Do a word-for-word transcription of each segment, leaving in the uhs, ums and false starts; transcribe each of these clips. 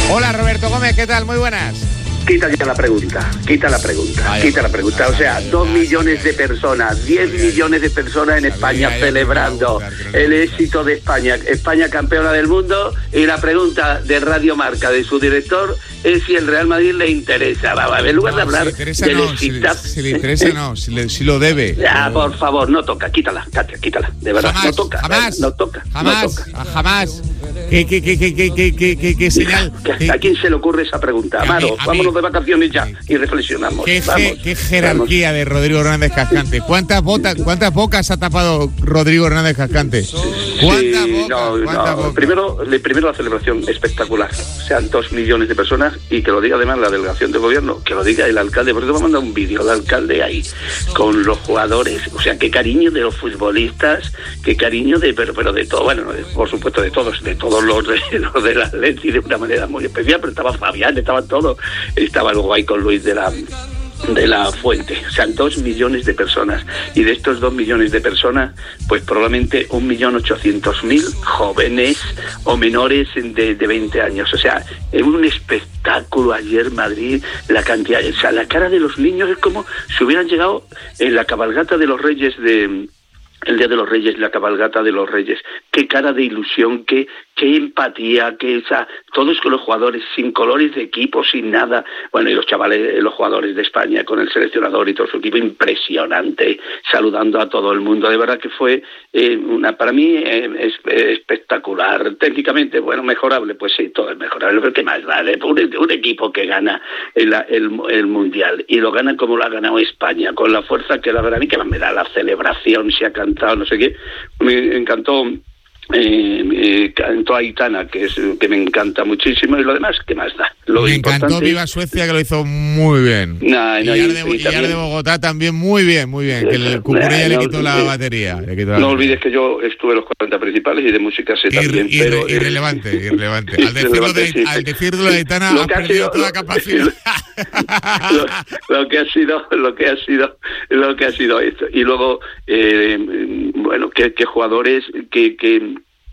Hola Roberto Gómez, ¿qué tal? Muy buenas. Quita ya la pregunta, quita la pregunta, vaya, quita la pregunta. vaya, O sea, vaya, dos vaya, millones de vaya, personas, diez vaya, millones de personas en sabía España yo que celebrando me iba a gustar, que no el me iba a gustar. éxito de España. España campeona del mundo, y la pregunta de Radio Marca de su director es si el Real Madrid le interesa. Va, va, en lugar de No, hablar si le interesa del no, si le, exitazo- si le interesa no, si, le, si lo debe. Ya, por favor, no toca, quítala, Katia, quítala, de verdad, Jamás, no toca, jamás, no toca, jamás, no toca. jamás. ¿Qué, qué, qué, qué, qué, qué, qué, qué, qué señal? ¿A quién se le ocurre esa pregunta? A mí, Amaro, a mí. vámonos de vacaciones ya y reflexionamos. ¿Qué, Vamos, je- qué jerarquía de Rodrigo Hernández Cascante? ¿Cuántas, botas, ¿Cuántas bocas ha tapado Rodrigo Hernández Cascante? ¿Cuántas Sí, bocas? no, ¿Cuántas no. bocas? Primero, le- primero la celebración espectacular. Sean dos millones de personas y que lo diga además la delegación de gobierno, que lo diga el alcalde. Por eso me ha mandado un vídeo el alcalde ahí con los jugadores. O sea, qué cariño de los futbolistas, qué cariño de, pero, pero de todo, bueno, de- por supuesto de todos, de todos los de los del Atleti de una manera muy especial, pero estaba Fabián, estaba todo, estaba luego ahí con Luis de la de la Fuente, o sea, dos millones de personas, y de estos dos millones de personas, pues probablemente un millón ochocientos mil jóvenes o menores de, de veinte años, o sea, es un espectáculo ayer Madrid, la cantidad, o sea, la cara de los niños es como si hubieran llegado en la cabalgata de los Reyes de... El Día de los Reyes, la cabalgata de los Reyes, qué cara de ilusión, qué, qué empatía, qué esa, todos con los jugadores, sin colores de equipo, sin nada, bueno, y los chavales, los jugadores de España con el seleccionador y todo su equipo, impresionante, saludando a todo el mundo, de verdad que fue eh, una, para mí eh, es, eh, espectacular, técnicamente, bueno, mejorable, pues sí, todo es mejorable, pero qué más vale, un, un equipo que gana el, el, el Mundial, y lo gana como lo ha ganado España, con la fuerza que la verdad, a mí que más me da la celebración, se ha cantado, no sé qué, me encantó, eh, eh, cantó Aitana, que es que me encanta muchísimo, y lo demás, ¿qué más da? Lo Me encantó importante- Viva Suecia, que lo hizo muy bien. No, no, y, y- Ar de, y y Ar también- de Bogotá también muy bien, muy bien. Que el Cucurella No, le quitó la eh, batería. Le quitó la No batería. olvides que yo estuve en los cuarenta principales y de música sé Irre- también, irre- pero... eh, irrelevante, irrelevante. Al decirlo de, irrelevante, sí. al decirlo de Aitana, Lo has que ha perdido sido- toda lo- capacidad. lo, lo que ha sido lo que ha sido lo que ha sido esto, y luego eh, bueno, que, que jugadores que, que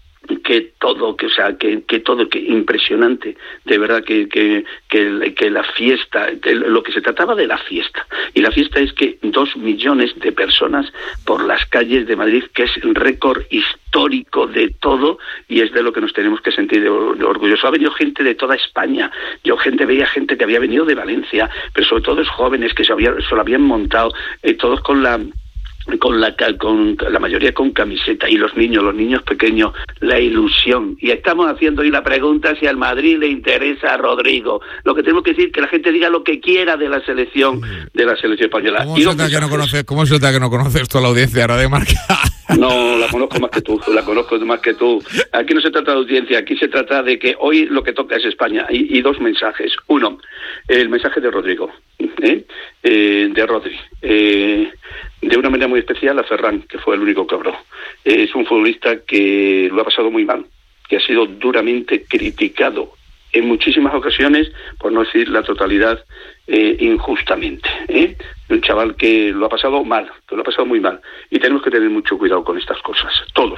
que todo, que o sea, que, que todo, que impresionante, de verdad que, que, que, que la fiesta, que lo que se trataba de la fiesta, y la fiesta es que dos millones de personas por las calles de Madrid, que es un récord histórico de todo, y es de lo que nos tenemos que sentir de, de orgullosos. Ha venido gente de toda España, yo gente veía gente que había venido de Valencia, pero sobre todo jóvenes que se, había, se lo habían montado, eh, todos con la con la con la mayoría con camiseta, y los niños, los niños pequeños, la ilusión. Y estamos haciendo hoy la pregunta si al Madrid le interesa a Rodrigo. Lo que tenemos que decir, que la gente diga lo que quiera de la selección, de la selección española. ¿Cómo Y se los nota que no mensajes. conoces, cómo se nota que no conoces toda la audiencia ahora de Marca? No, la conozco más que tú, la conozco más que tú. Aquí no se trata de audiencia, aquí se trata de que hoy lo que toca es España. Y, y dos mensajes. Uno, el mensaje de Rodrigo, ¿eh? Eh, de Rodri. Eh, de una manera muy especial a Ferran, que fue el único que habló. Eh, es un futbolista que lo ha pasado muy mal, que ha sido duramente criticado en muchísimas ocasiones, por no decir la totalidad, eh, injustamente, ¿eh? Un chaval que lo ha pasado mal, que lo ha pasado muy mal, y tenemos que tener mucho cuidado con estas cosas, todos,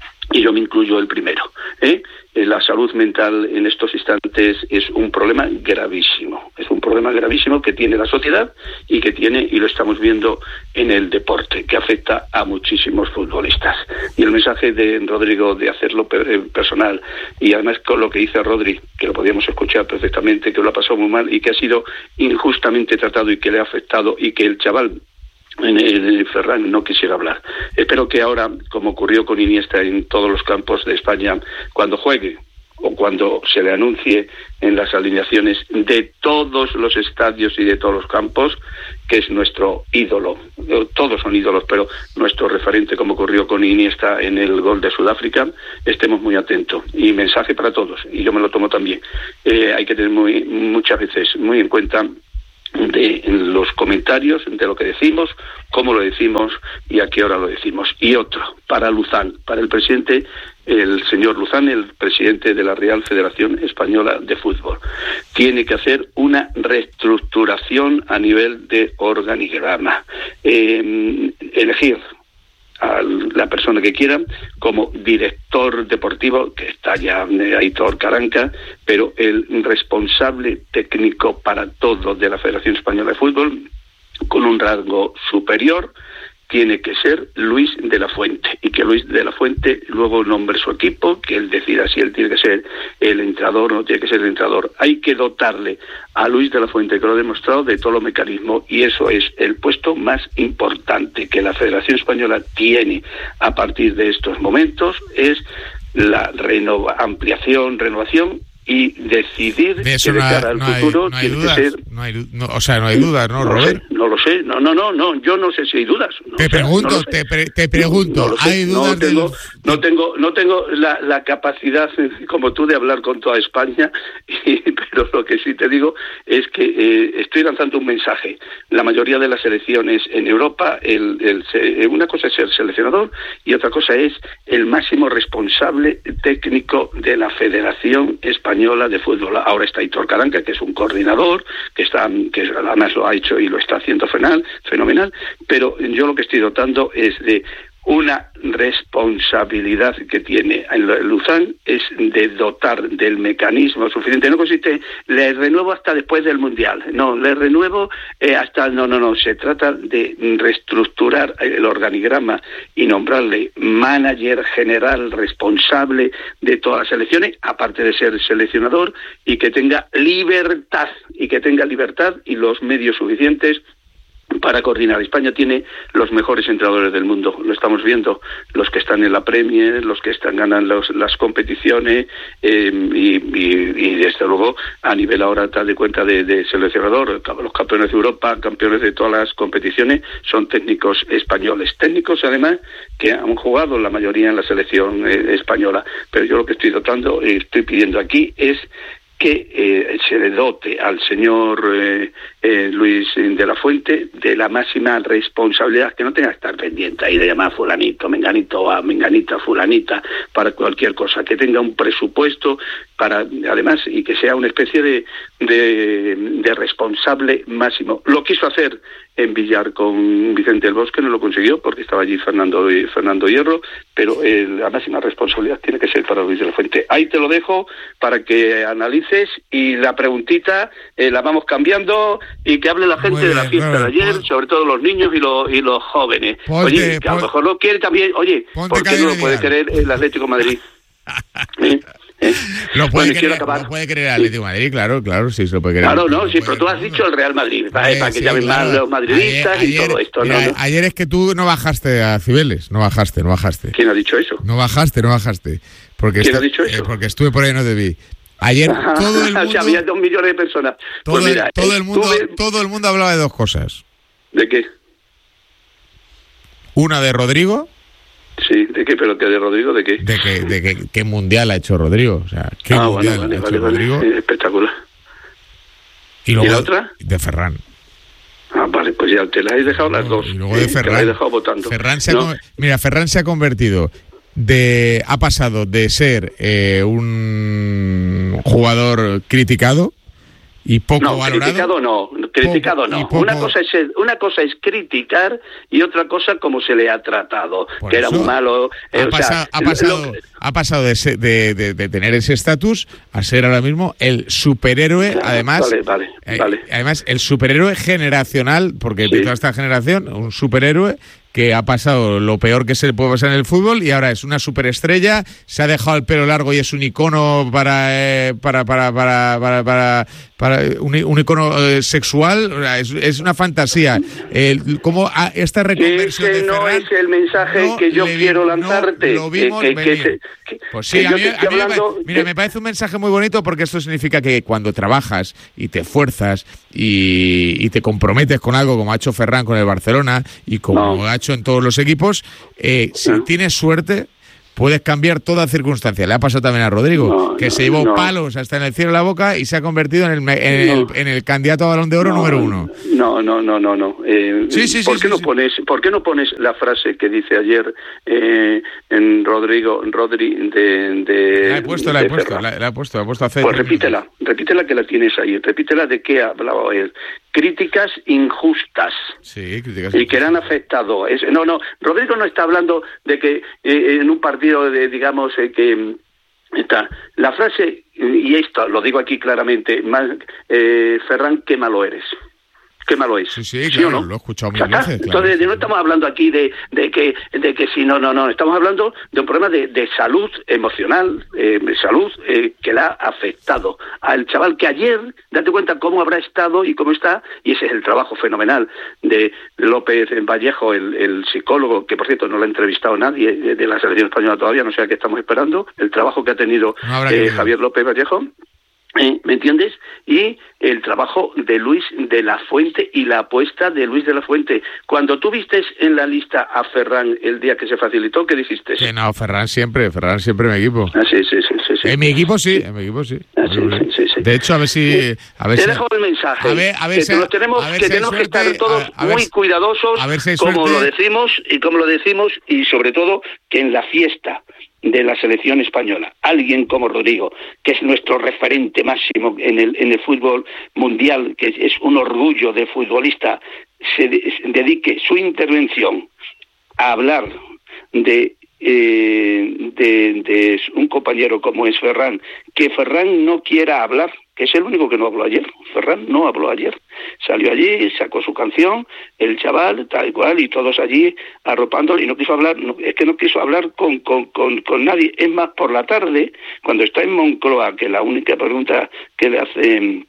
y yo me incluyo el primero, ¿eh? La salud mental en estos instantes es un problema gravísimo, es un problema gravísimo que tiene la sociedad y que tiene, y lo estamos viendo en el deporte, que afecta a muchísimos futbolistas. Y el mensaje de Rodrigo de hacerlo personal, y además con lo que dice Rodri, que lo podíamos escuchar perfectamente, que lo ha pasado muy mal y que ha sido injustamente tratado y que le ha afectado, y que el chaval en el Ferran no quisiera hablar. Espero que ahora, como ocurrió con Iniesta en todos los campos de España, cuando juegue o cuando se le anuncie en las alineaciones de todos los estadios y de todos los campos, que es nuestro ídolo, todos son ídolos, pero nuestro referente, como ocurrió con Iniesta en el gol de Sudáfrica, estemos muy atentos. Y mensaje para todos, y yo me lo tomo también, eh, hay que tener muy, muchas veces muy en cuenta de los comentarios, de lo que decimos, cómo lo decimos y a qué hora lo decimos. Y otro, para Luzán, para el presidente, el señor Luzán, el presidente de la Real Federación Española de Fútbol, tiene que hacer una reestructuración a nivel de organigrama, eh, elegir a la persona que quieran, como director deportivo, que está ya Aitor Caranca, pero el responsable técnico para todo de la Federación Española de Fútbol, con un rango superior, tiene que ser Luis de la Fuente, y que Luis de la Fuente luego nombre su equipo, que él decida si él tiene que ser el entrenador o no tiene que ser el entrenador. Hay que dotarle a Luis de la Fuente, que lo ha demostrado, de todo los mecanismos, y eso es el puesto más importante que la Federación Española tiene a partir de estos momentos, es la renova, ampliación, renovación, y decidir de eso que de no cara hay, al no futuro hay, no hay tiene dudas, que ser... no hay, no, o sea, no hay dudas, ¿no, no Robert? Lo sé, no lo sé, no, no, no, no, yo no sé si hay dudas. No, te o sea, pregunto, no lo sé. te, pre, te pregunto, no, no ¿hay dudas? No tengo, del... no tengo, no tengo la, la capacidad como tú de hablar con toda España, y, pero lo que sí te digo es que eh, estoy lanzando un mensaje. La mayoría de las selecciones en Europa, el, el, una cosa es ser seleccionador y otra cosa es el máximo responsable técnico de la Federación Española de Fútbol. Ahora está Aitor Caranca, que es un coordinador, que está, que además lo ha hecho y lo está haciendo fenomenal, fenomenal, pero yo lo que estoy dotando es de una responsabilidad que tiene en Luzán, es de dotar del mecanismo suficiente. No consiste, le renuevo hasta después del Mundial, no, le renuevo eh, hasta, no, no, no, se trata de reestructurar el organigrama y nombrarle manager general responsable de todas las selecciones, aparte de ser seleccionador, y que tenga libertad, y que tenga libertad y los medios suficientes para coordinar. España tiene los mejores entrenadores del mundo, lo estamos viendo, los que están en la Premier, los que están ganan los, las competiciones, eh, y, y, y desde luego a nivel ahora tal de cuenta de, de seleccionador, los campeones de Europa, campeones de todas las competiciones, son técnicos españoles, técnicos además que han jugado la mayoría en la selección eh, española, pero yo lo que estoy dotando, eh, estoy pidiendo aquí es que eh, se le dote al señor eh, eh, Luis de la Fuente de la máxima responsabilidad, que no tenga que estar pendiente ahí de llamar a fulanito, menganito, a menganita, fulanita, para cualquier cosa, que tenga un presupuesto para, además, y que sea una especie de, de, de responsable máximo. Lo quiso hacer en Villar con Vicente del Bosque, no lo consiguió porque estaba allí Fernando Fernando Hierro, pero eh, la máxima responsabilidad tiene que ser para Luis de la Fuente. Ahí te lo dejo para que analices, y la preguntita eh, la vamos cambiando, y que hable la gente bien, de la fiesta claro, de ayer, pon, sobre todo los niños y los y los jóvenes. Ponte, oye, que a lo mejor lo quiere también, oye, ¿por qué no lo puede querer el Atlético de Madrid? ¿Eh? ¿Eh? Lo puede, bueno, querer, lo puede querer el Atlético de Madrid, claro, claro, sí, se lo puede querer. Claro, no, sí, pero tú has dicho el Real Madrid, para, para que sí, llamen claro. más los madridistas ayer, y ayer, todo esto. Mira, ¿no? Ayer es que tú no bajaste a Cibeles, no bajaste, no bajaste. ¿Quién ha dicho eso? No bajaste, no bajaste. Porque ¿Quién está, ha dicho eso? Eh, porque estuve por ahí y no te vi. Ayer todo el mundo... O sea, había dos millones de personas. Todo, pues mira, el, todo, el mundo, tuve... todo el mundo hablaba de dos cosas. ¿De qué? Una de Rodrigo. Sí, ¿de qué? ¿Pero que de Rodrigo? ¿De qué? De que, de que qué mundial ha hecho Rodrigo. O sea, qué ah, mundial bueno, vale, ha hecho vale, Rodrigo. Vale. Espectacular. Y, luego ¿Y la otra? De Ferran. Ah, vale, pues ya te las he dejado las dos. Y luego de Ferran. Te las he dejado votando. Ferran se ¿no? ha, mira, Ferran se ha convertido de... Ha pasado de ser eh, un jugador criticado y poco no, valorado. criticado no, criticado poco, no. Poco... Una cosa es una cosa es criticar y otra cosa como se le ha tratado, Por que era un malo. Eh, ha, o pasado, sea, ha pasado, lo... ha pasado de, ser, de, de, de tener ese estatus a ser ahora mismo el superhéroe, ah, además, vale, vale, eh, vale. además el superhéroe generacional, porque sí. toda esta generación, un superhéroe que ha pasado lo peor que se le puede pasar en el fútbol y ahora es una superestrella, se ha dejado el pelo largo y es un icono para eh, para, para, para, para, para, para un, un icono eh, sexual, es, es una fantasía. El, ¿Cómo a esta reconversión Ese de no Ferran, es el mensaje no que yo le, quiero lanzarte. No lo vimos eh, eh, venir. Que se, que, pues sí, a mí, a mí hablando me, mira, de... me parece un mensaje muy bonito porque esto significa que cuando trabajas y te esfuerzas y, y te comprometes con algo como ha hecho Ferran con el Barcelona y como no. ha hecho en todos los equipos, eh, si no. tienes suerte puedes cambiar toda circunstancia. Le ha pasado también a Rodrigo, no, que no, se llevó no. palos hasta en el cielo de la boca y se ha convertido en el, en, no. el, en el candidato a Balón de Oro no, número uno. No, no, no, no, no. Eh, sí, sí, ¿por sí, qué sí, no sí. pones, ¿por qué no pones la frase que dice ayer eh, en Rodrigo, Rodri de, de La he puesto, la he puesto, la, la he puesto, la he puesto hace. Pues repítela, repítela que la tienes ahí, repítela de qué hablaba él. Críticas injustas. Sí, críticas y injustas. que le han afectado. Es, no, no, Rodrigo no está hablando de que eh, en un partido, de, digamos, eh, que está la frase, y esto lo digo aquí claramente, más, eh, Ferran, qué malo eres. Qué malo es. Sí, sí, claro, ¿sí o no? lo he escuchado mil veces. Claro. Entonces, no estamos hablando aquí de, de que de que si no, no, no. Estamos hablando de un problema de, de salud emocional, eh, de salud eh, que le ha afectado al chaval que ayer, date cuenta cómo habrá estado y cómo está, y ese es el trabajo fenomenal de López Vallejo, el, el psicólogo, que por cierto no lo ha entrevistado nadie de, de la selección española todavía, no sé a qué estamos esperando, el trabajo que ha tenido no eh, Javier López Vallejo. ¿Eh? ¿Me entiendes? Y el trabajo de Luis de la Fuente y la apuesta de Luis de la Fuente. Cuando tú vistes en la lista a Ferran el día que se facilitó, ¿qué dijiste? Que no, Ferran siempre, Ferran siempre en mi equipo. Ah, sí, sí, sí, sí, sí. En mi equipo sí, en mi equipo sí. Ah, sí, sí, sí, sí. De hecho, a ver si... A ver Te si, dejo el mensaje. A ver, a ver que si, nos tenemos, a ver que, si tenemos suerte, que estar todos a, a ver, muy cuidadosos, a ver si como suerte. lo decimos, y como lo decimos, y sobre todo que en la fiesta de la selección española, alguien como Rodrigo, que es nuestro referente máximo en el en el fútbol mundial, que es un orgullo de futbolista, se, de, se dedique su intervención a hablar de, eh, de de un compañero como es Ferran, que Ferran no quiera hablar, que es el único que no habló ayer. Ferran no habló ayer. Salió allí, sacó su canción, el chaval, tal cual, y todos allí arropándolo, y no quiso hablar, no, es que no quiso hablar con, con, con, con nadie. Es más, por la tarde, cuando está en Moncloa, que la única pregunta que le hace...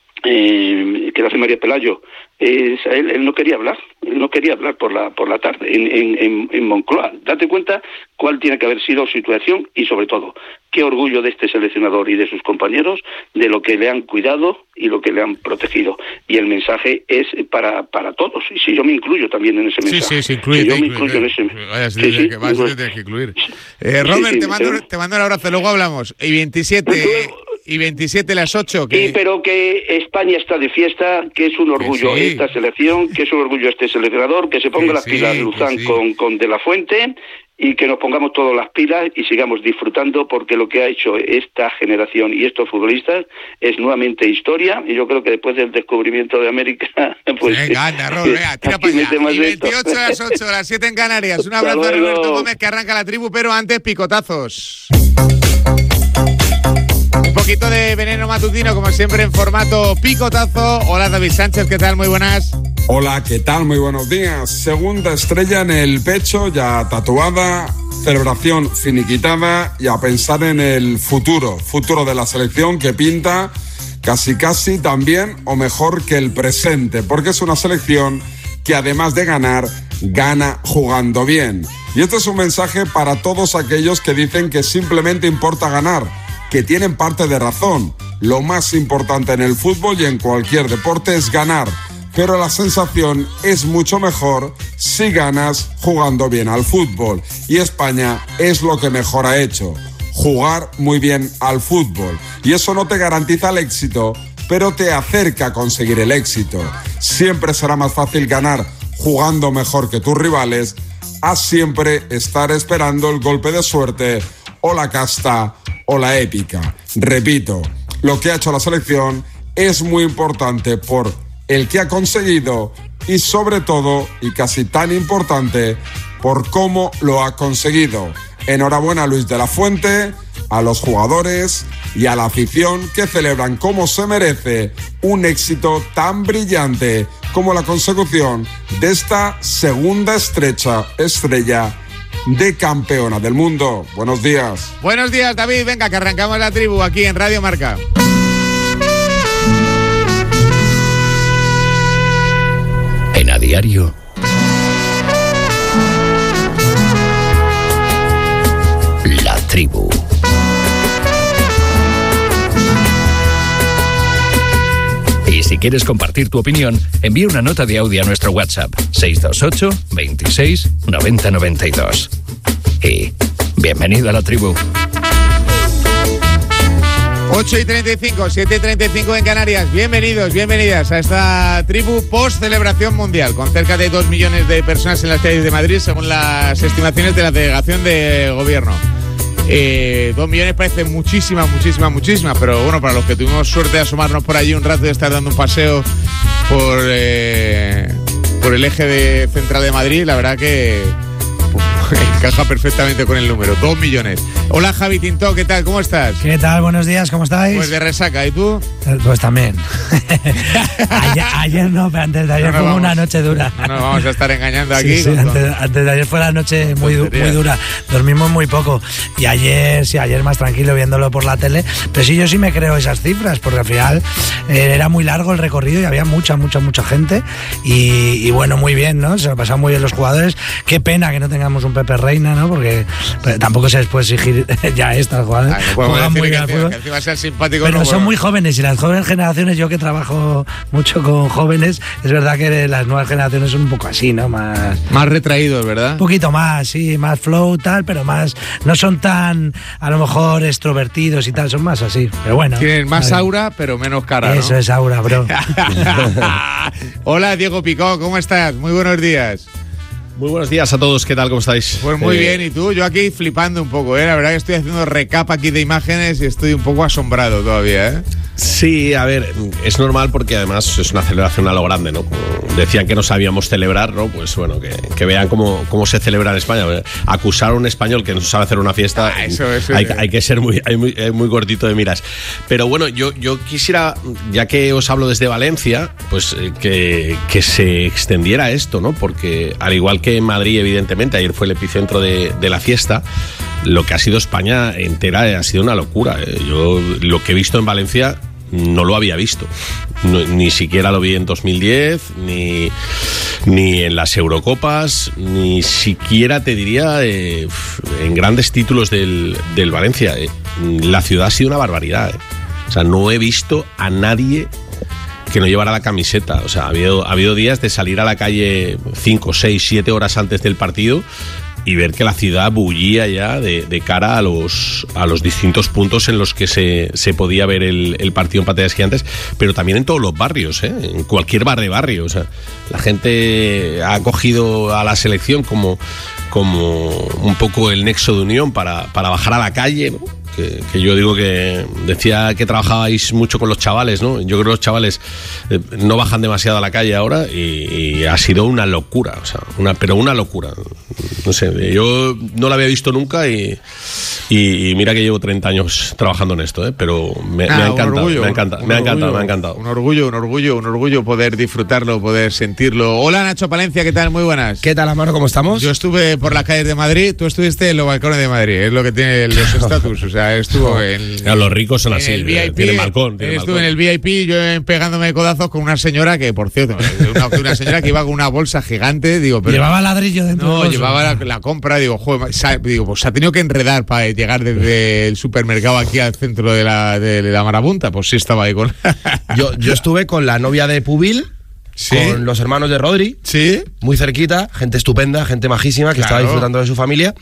Eh, que le hace María Pelayo, eh, él, él no quería hablar, él no quería hablar por la por la tarde en, en, en, en Moncloa. Date cuenta cuál tiene que haber sido su situación y sobre todo qué orgullo de este seleccionador y de sus compañeros de lo que le han cuidado y lo que le han protegido. Y el mensaje es para para todos, y si yo me incluyo también en ese mensaje. Sí, sí, sí, incluye. Si yo me incluye, incluyo en ese vaya, sí, sí, que vas, bueno. tienes que incluir. Eh, Robert, sí, sí, te, mando, pero... te mando un abrazo, luego hablamos. Y veintisiete... Y veintisiete las ocho. Que... Y pero que España está de fiesta, que es un orgullo sí. esta selección, que es un orgullo este seleccionador, que se ponga que las sí, pilas Luzán sí. con, con De la Fuente, y que nos pongamos todas las pilas y sigamos disfrutando, porque lo que ha hecho esta generación y estos futbolistas es nuevamente historia, y yo creo que después del descubrimiento de América, pues... Venga, anda, Robert, venga, tira para allá. Y veintiocho a las ocho, a las siete en Canarias. Un abrazo a Roberto Gómez, que arranca la tribu, pero antes picotazos. Un poquito de veneno matutino, como siempre, en formato picotazo. Hola, David Sánchez, ¿qué tal? Muy buenas. Hola, ¿qué tal? Muy buenos días. Segunda estrella en el pecho, ya tatuada, celebración finiquitada, y a pensar en el futuro, futuro de la selección, que pinta casi casi también o mejor que el presente, porque es una selección que además de ganar, gana jugando bien. Y este es un mensaje para todos aquellos que dicen que simplemente importa ganar, que tienen parte de razón. Lo más importante en el fútbol y en cualquier deporte es ganar, pero la sensación es mucho mejor si ganas jugando bien al fútbol. Y España es lo que mejor ha hecho, jugar muy bien al fútbol. Y eso no te garantiza el éxito, pero te acerca a conseguir el éxito. Siempre será más fácil ganar jugando mejor que tus rivales, a siempre estar esperando el golpe de suerte o la casta o la épica. Repito, lo que ha hecho la selección es muy importante por el que ha conseguido y sobre todo, y casi tan importante, por cómo lo ha conseguido. Enhorabuena a Luis de la Fuente, a los jugadores y a la afición, que celebran como se merece un éxito tan brillante como la consecución de esta segunda estrecha estrella de campeona del mundo. Buenos días. Buenos días, David. Venga, que arrancamos la tribu aquí en Radio Marca. En A Diario, La Tribu. Y si quieres compartir tu opinión, envía una nota de audio a nuestro WhatsApp seis dos ocho, veintiséis, noventa, noventa y dos. Y bienvenido a la tribu. ocho y treinta y cinco, siete y treinta y cinco en Canarias. Bienvenidos, bienvenidas a esta tribu post-celebración mundial, con cerca de dos millones de personas en las calles de Madrid, según las estimaciones de la delegación de gobierno. Eh, dos millones parece muchísimas, muchísimas, muchísimas, pero bueno, para los que tuvimos suerte de asomarnos por allí un rato y de estar dando un paseo por, eh, por el eje de central de Madrid, la verdad que encaja perfectamente con el número, dos millones. Hola Javi Tintó, ¿qué tal? ¿Cómo estás? ¿Qué tal? Buenos días, ¿cómo estáis? Pues de resaca, ¿y tú? Pues también. ayer, ayer no, pero antes de ayer no fue vamos, una noche dura. No nos vamos a estar engañando aquí. Sí, sí, antes, antes de ayer fue la noche muy, muy dura. Dormimos muy poco. Y ayer, sí, ayer más tranquilo viéndolo por la tele. Pero sí, yo sí me creo esas cifras, porque al final eh, era muy largo el recorrido y había mucha, mucha, mucha gente. Y, y bueno, muy bien, ¿no? Se lo pasaron muy bien los jugadores. Qué pena que no tengamos un Pepe Reina, ¿no? Porque tampoco se les puede exigir ya estas jugadas. Ah, no juegan muy bien al fútbol. Que encima sean simpáticos. Pero no, son bueno. muy jóvenes y las jóvenes generaciones, yo que trabajo mucho con jóvenes, es verdad que las nuevas generaciones son un poco así, ¿no? Más, más retraídos, ¿verdad? Un poquito más, sí, más flow, tal, pero más, no son tan, a lo mejor, extrovertidos y tal, son más así, pero bueno. Tienen más aura, pero menos cara, ¿no? Eso es aura, bro. Hola, Diego Picó, ¿cómo estás? Muy buenos días. Muy buenos días a todos, ¿qué tal? ¿Cómo estáis? Pues muy eh... bien, ¿y tú? Yo aquí flipando un poco, ¿eh? La verdad que estoy haciendo recap aquí de imágenes y estoy un poco asombrado todavía, ¿eh? Sí, a ver, es normal porque además es una celebración a lo grande, ¿no? Como decían que no sabíamos celebrar, ¿no? Pues bueno, que, que vean cómo, cómo se celebra en España. Acusar a un español que no sabe hacer una fiesta, ah, eso, eso, hay, hay que ser muy, hay muy, muy cortito de miras. Pero bueno, yo, yo quisiera, ya que os hablo desde Valencia, pues que, que se extendiera esto, ¿no? Porque al igual que en Madrid, evidentemente, ayer fue el epicentro de, de la fiesta, lo que ha sido España entera ha sido una locura. Yo lo que he visto en Valencia no lo había visto, no, ni siquiera lo vi en dos mil diez, ni, ni en las Eurocopas, ni siquiera te diría eh, en grandes títulos del, del Valencia. Eh. La ciudad ha sido una barbaridad. Eh. O sea, no he visto a nadie que no llevara la camiseta. O sea, ha habido, ha habido días de salir a la calle cinco, seis, siete horas antes del partido y ver que la ciudad bullía ya de, de cara a los, a los distintos puntos en los que se, se podía ver el, el partido en pantallas gigantes, pero también en todos los barrios, ¿eh? En cualquier bar de barrio. O sea, la gente ha cogido a la selección como, como un poco el nexo de unión para, para bajar a la calle, ¿no? Que, que yo digo que decía que trabajabais mucho con los chavales, ¿no? Yo creo que los chavales eh, no bajan demasiado a la calle ahora y, y ha sido una locura, o sea, una, pero una locura. No sé, yo no la había visto nunca y, y, y mira que llevo treinta años trabajando en esto, ¿eh? Pero me, ah, me ha encantado, orgullo, me ha encantado, me ha encantado, me ha encantado. Un orgullo, un orgullo, un orgullo poder disfrutarlo, poder sentirlo. Hola Nacho Palencia, ¿qué tal? Muy buenas. ¿Qué tal, Amaro? ¿Cómo estamos? Yo estuve por las calles de Madrid, tú estuviste en los balcones de Madrid, es lo que tiene los estatus, o sea, estuvo en... Claro, los ricos son así, el V I P, tiene balcón. Tiene estuve balcón. en el V I P, yo pegándome codazos con una señora que, por cierto, una, una señora que iba con una bolsa gigante, digo, pero... Llevaba ladrillo dentro. No, llevaba la, la compra, digo, joder, digo, pues se ha tenido que enredar para llegar desde el supermercado aquí al centro de la, de la marabunta, pues sí estaba ahí con... yo, yo estuve con la novia de Pubil, ¿sí? Con los hermanos de Rodri, ¿sí? Muy cerquita, gente estupenda, gente majísima, que claro, estaba disfrutando de su familia.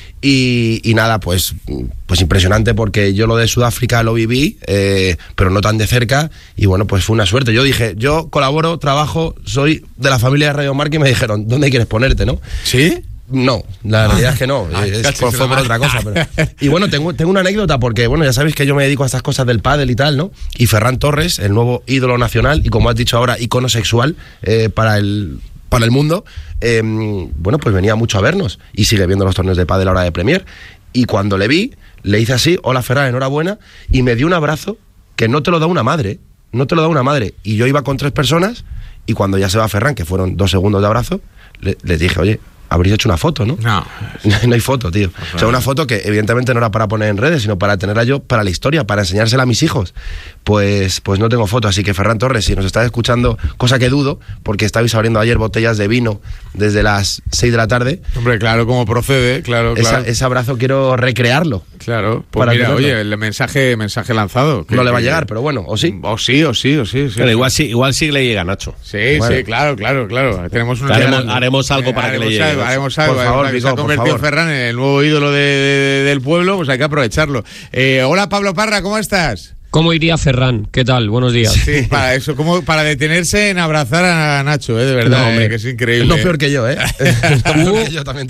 Y, y nada, pues, pues impresionante porque yo lo de Sudáfrica lo viví, eh, pero no tan de cerca, y bueno, pues fue una suerte. Yo dije, yo colaboro, trabajo, soy de la familia de Radio Marca y me dijeron, ¿dónde quieres ponerte, no? ¿Sí? No, la realidad es que no, ah, es por, fue por otra cosa. Pero... Y bueno, tengo, tengo una anécdota porque, bueno, ya sabéis que yo me dedico a estas cosas del pádel y tal, ¿no? Y Ferran Torres, el nuevo ídolo nacional y, como has dicho ahora, ícono sexual eh, para el... para el mundo, eh, bueno, pues venía mucho a vernos y sigue viendo los torneos de pádel ahora de Premier, y cuando le vi, le hice así, hola Ferran, enhorabuena, y me dio un abrazo que no te lo da una madre, no te lo da una madre, y yo iba con tres personas, y cuando ya se va Ferran, que fueron dos segundos de abrazo, le, les dije, oye, habréis hecho una foto, ¿no? No. No hay foto, tío. O sea, una foto que evidentemente no era para poner en redes, sino para tenerla yo para la historia, para enseñársela a mis hijos. Pues, pues no tengo foto, así que Ferran Torres, si nos estás escuchando, cosa que dudo, porque estabais abriendo ayer botellas de vino desde las seis de la tarde. Hombre, claro, como procede, claro, Esa, claro. Ese abrazo quiero recrearlo. Claro, pues mira, tenerlo. Oye, el mensaje, mensaje lanzado. Que, no le va a que, llegar, pero bueno, o sí. O sí, o sí, o sí. sí pero sí. igual sí, igual sí le llega, Nacho. Sí, bueno. sí, claro, claro, claro. Tenemos un haremos, haremos algo eh, para haremos que le llegue. Algo, haremos algo, por favor, que Pico, se ha convertido Ferran en el nuevo ídolo de, de, de, del pueblo, pues hay que aprovecharlo. Eh, hola Pablo Parra, ¿cómo estás? ¿Cómo iría Ferran? ¿Qué tal? Buenos días. Sí, para eso, como para detenerse en abrazar a Nacho, ¿eh? De verdad, no, hombre, eh, que es increíble. Es lo peor que yo, ¿eh? Es lo peor que yo también.